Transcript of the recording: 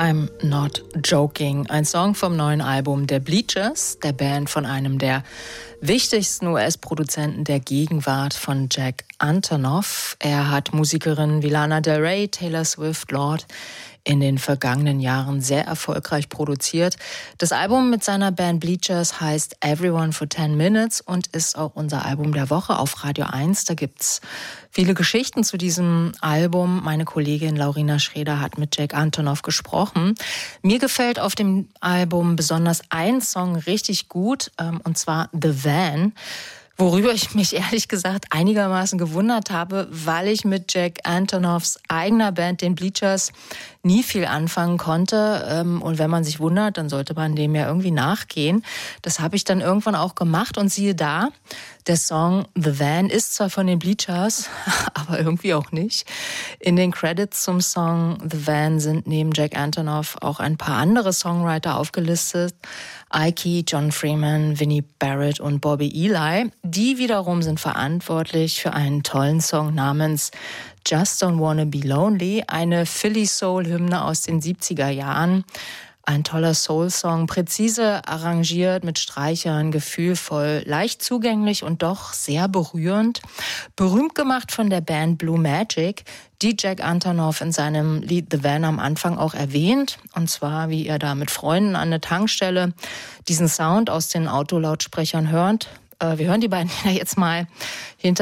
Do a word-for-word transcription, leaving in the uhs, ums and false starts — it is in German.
I'm Not Joking, ein Song vom neuen Album der Bleachers, der Band von einem der wichtigsten U S-Produzenten der Gegenwart, von Jack Antonoff. Er hat Musikerinnen wie Lana Del Rey, Taylor Swift, Lorde in den vergangenen Jahren sehr erfolgreich produziert. Das Album mit seiner Band Bleachers heißt Everyone for ten minutes und ist auch unser Album der Woche auf Radio eins. Da gibt's viele Geschichten zu diesem Album. Meine Kollegin Laurina Schreder hat mit Jack Antonoff gesprochen. Mir gefällt auf dem Album besonders ein Song richtig gut, und zwar The Van, worüber ich mich ehrlich gesagt einigermaßen gewundert habe, weil ich mit Jack Antonoffs eigener Band, den Bleachers, nie viel anfangen konnte. Und wenn man sich wundert, dann sollte man dem ja irgendwie nachgehen. Das habe ich dann irgendwann auch gemacht und siehe da, der Song The Van ist zwar von den Bleachers, aber irgendwie auch nicht. In den Credits zum Song The Van sind neben Jack Antonoff auch ein paar andere Songwriter aufgelistet. Ike, John Freeman, Vinnie Barrett und Bobby Eli. Die wiederum sind verantwortlich für einen tollen Song namens Just Don't Wanna Be Lonely, eine Philly-Soul-Hymne aus den siebziger Jahren. Ein toller Soul-Song, präzise arrangiert mit Streichern, gefühlvoll, leicht zugänglich und doch sehr berührend. Berühmt gemacht von der Band Blue Magic, die Jack Antonoff in seinem Lied The Van am Anfang auch erwähnt. Und zwar, wie er da mit Freunden an der Tankstelle diesen Sound aus den Autolautsprechern hört. Wir hören die beiden jetzt mal hinter